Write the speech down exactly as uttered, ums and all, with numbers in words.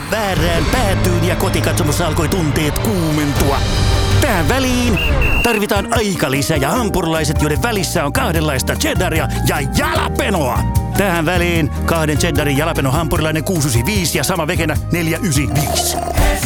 väärään päätyyn ja kotikatsomossa alkoi tunteet kuumentua. Tähän väliin tarvitaan aikalisä ja hampurilaiset, joiden välissä on kahdenlaista cheddaria ja jalapenoa. Tähän väliin kahden cheddarin jalapeno hampurilainen kuusi yhdeksänkymmentäviisi ja sama vekenä neljä yhdeksänkymmentäviisi.